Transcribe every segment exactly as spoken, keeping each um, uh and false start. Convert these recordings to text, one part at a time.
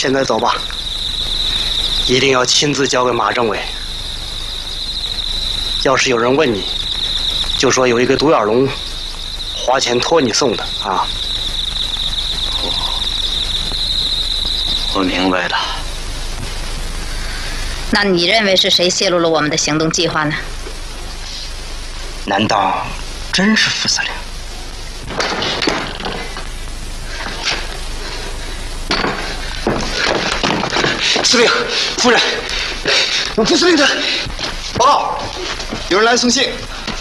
现在走吧，一定要亲自交给马政委。要是有人问你，就说有一个独眼龙花钱托你送的啊。 我明白了。 那你认为是谁泄露了我们的行动计划呢？ 难道真是副司令？ 司令，夫人，我副司令的报告，有人来送信。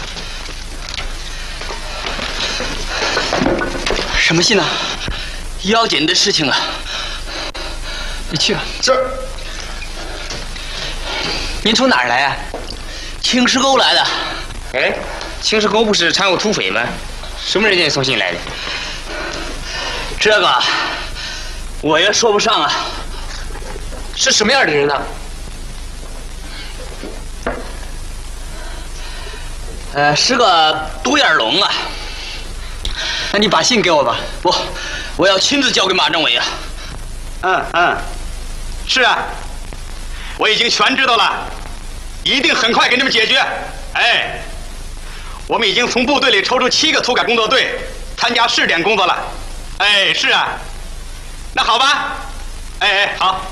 什么信呢？要紧的事情啊！你去吧。 是。 您从哪儿来啊？青石沟来的。 哎，青石沟不是常有土匪吗？什么人给你送信来的？ 这个我也说不上啊。 是什么样的人呢？ 呃，是个独眼龙啊。 那你把信给我吧。 不，我要亲自交给马政委啊。 嗯嗯，是啊，我已经全知道了，一定很快给你们解决。哎，我们已经从部队里抽出七个土改工作队，参加试点工作了。哎，是啊，那好吧。哎哎，好。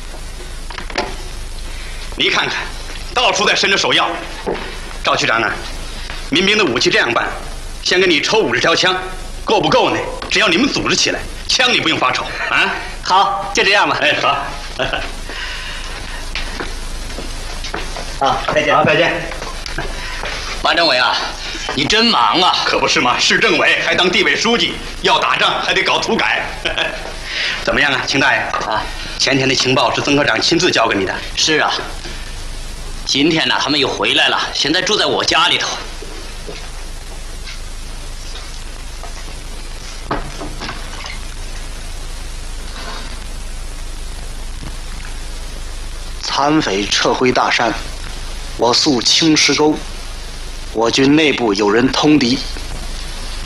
你看看，到处在伸着手要。赵区长啊，民兵的武器这样办，先给你抽五十条枪，够不够呢？只要你们组织起来，枪你不用发愁啊。 好，就这样吧。 哎，好。 好，再见。 好，再见。 马政委啊，你真忙啊！ 可不是嘛，市政委还当地委书记，要打仗还得搞土改。怎么样啊，秦大爷？ 啊， 前天的情报是曾科长亲自交给你的。 是啊。今天呢，他们又回来了，现在住在我家里头。 残匪撤回大山，我宿青石沟，我军内部有人通敌，